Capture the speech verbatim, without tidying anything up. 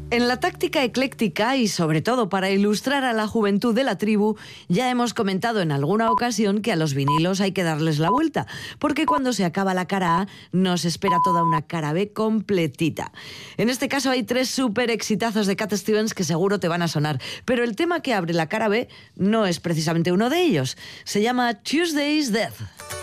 En la táctica ecléctica y sobre todo para ilustrar a la juventud de la tribu, ya hemos comentado en alguna ocasión que a los vinilos hay que darles la vuelta, porque cuando se acaba la cara A nos espera toda una cara B completita. En este caso hay tres súper exitazos de Cat Stevens que seguro te van a sonar, pero el tema que abre la cara B no es precisamente uno de ellos. Se llama Tuesday's Death.